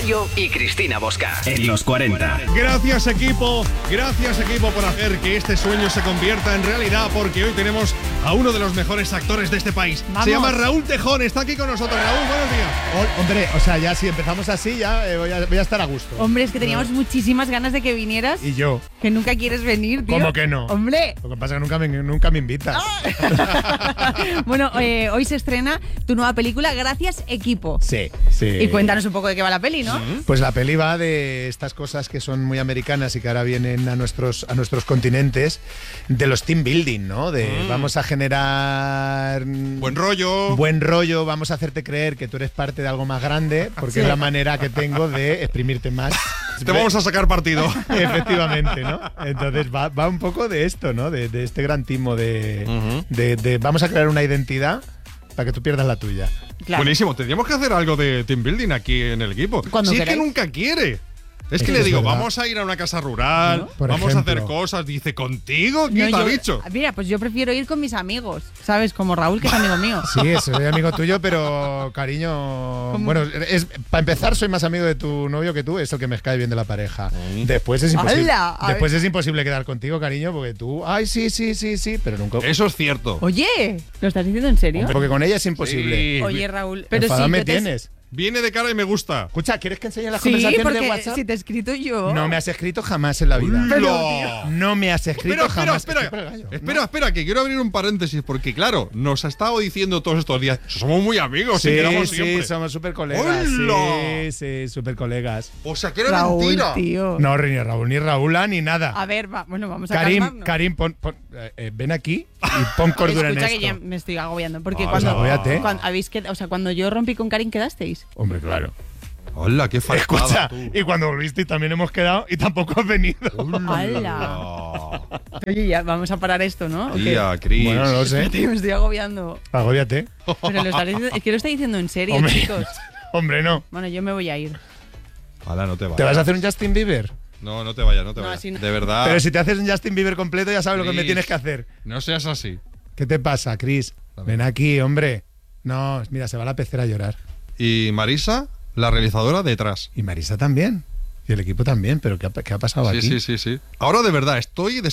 Gallo y Cristina Bosca. En los 40. Gracias equipo por hacer que este sueño se convierta en realidad, porque hoy tenemos a uno de los mejores actores de este país. Vamos. Se llama Raúl Tejón, está aquí con nosotros. Raúl, buenos días. Hombre, o sea, ya si empezamos así, ya voy a estar a gusto. Hombre, es que teníamos muchísimas ganas de que vinieras. Y yo. Que nunca quieres venir, tío. ¿Cómo que no? Hombre. Lo que pasa es que nunca me invitas. Bueno, hoy se estrena tu nueva película, Gracias Equipo. Sí. Y cuéntanos un poco de qué va la peli, ¿no? Pues la peli va de estas cosas que son muy americanas y que ahora vienen a nuestros continentes, de los team building, ¿no? De vamos a generar Buen rollo, vamos a hacerte creer que tú eres parte de algo más grande, porque es la manera que tengo de exprimirte más. te vamos a sacar partido. Efectivamente, ¿no? Entonces va un poco de esto, ¿no? De este gran timo de vamos a crear una identidad para que tú pierdas la tuya. Claro. Buenísimo, tendríamos que hacer algo de team building aquí en el equipo. Cuando si queráis. es que nunca quiere. Es que Eso le es digo, verdad. vamos a ir a una casa rural, ¿No? Por vamos a hacer ejemplo. cosas. Dice, ¿contigo? ¿Quién No, te ha dicho? Mira, pues yo prefiero ir con mis amigos, ¿sabes? Como Raúl, que es amigo mío. Sí, soy amigo tuyo, pero cariño. Bueno, para empezar, soy más amigo de tu novio que tú, es el que me cae bien de la pareja. Después es imposible. ¡Hala! A Después es imposible quedar contigo, cariño, porque tú. Ay, sí, pero nunca. Eso es cierto. Oye, ¿lo estás diciendo en serio? Porque con ella es imposible. Sí. Oye, Raúl, pero Enfadado sí, me yo te- tienes. Viene de cara y me gusta. Escucha, ¿quieres que enseñe las Sí, conversaciones porque de WhatsApp? si te he escrito yo. No me has escrito jamás en la vida. ¡Hola! No me has escrito jamás. Espera, que quiero abrir un paréntesis, porque claro, nos ha estado diciendo todos estos días, somos muy amigos y quedamos siempre. somos súper colegas. ¡Hola! Sí, súper colegas. O sea, que era Raúl, mentira. tío. No, ni Raúl, ni Raúla, ni nada. A ver, vamos a calmarnos. Karim, ven aquí y pon cordura en Escucha, que esto. ya me estoy agobiando. Porque Pues agóbiate. cuando yo rompí con Karim, ¿quedasteis? Hombre, claro. Hola, qué faltada. Escucha, tú. y cuando volviste también hemos quedado y tampoco has venido. ¡Hala! Oye, ya vamos a parar esto, ¿no? ¿O qué? Tía, Cris. Bueno, no lo sé. Tío, me estoy agobiando. Agóbiate. Pero lo estás diciendo, es que lo está diciendo en serio, Hombre. chicos. Hombre, no. Bueno, yo me voy a ir. Hola, no te vayas. ¿Te vas a hacer un Justin Bieber? No, no te vayas, no te No, vayas. así no. De verdad. Pero si te haces un Justin Bieber completo ya sabes lo que me Chris, tienes que hacer. No seas así. ¿Qué te pasa, Chris? Ven aquí, hombre. No, mira, se va a la pecera a llorar. Y Marisa, la realizadora, detrás. Y Marisa también. Y el equipo también. ¿Pero qué ha pasado aquí? Sí. Ahora de verdad, estoy